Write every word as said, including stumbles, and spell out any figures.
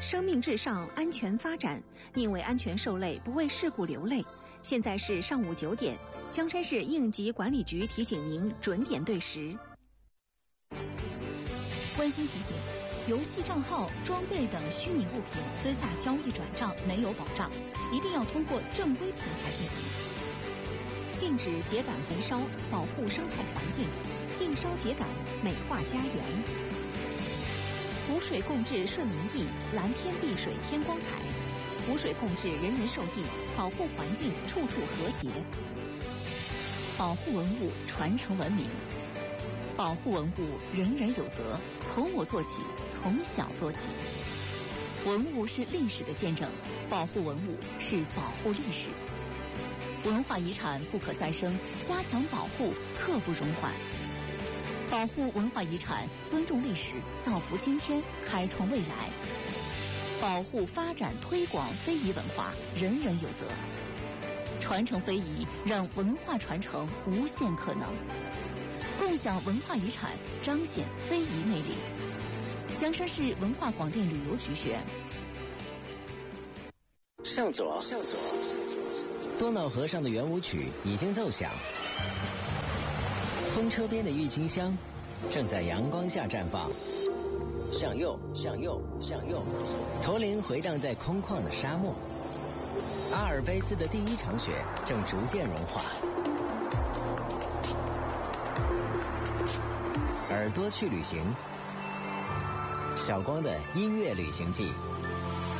生命至上，安全发展，宁为安全受累，不为事故流泪。现在是上午九点，江山市应急管理局提醒您准点对时。 温馨提醒：游戏账号、装备等虚拟物品私下交易转账没有保障，一定要通过正规平台进行。禁止秸秆焚烧，保护生态环境；禁烧秸秆，美化家园。湖水共治顺民意，蓝天碧水天光彩。湖水共治，人人受益，保护环境，处处和谐。 保护文物，传承文明。保护文物，人人有责，从我做起，从小做起。文物是历史的见证，保护文物是保护历史。文化遗产不可再生，加强保护，刻不容缓。保护文化遗产，尊重历史，造福今天，开创未来。保护、发展、推广非遗文化，人人有责。传承非遗，让文化传承无限可能。共享文化遗产，彰显非遗魅力。江山市文化广电旅游局宣。 向左，向左。多瑙河上的圆舞曲已经奏响，风车边的郁金香正在阳光下绽放。向右，向右，向右。驼铃回荡在空旷的沙漠。阿尔卑斯的第一场雪正逐渐融化。耳朵去旅行，小光的音乐旅行记。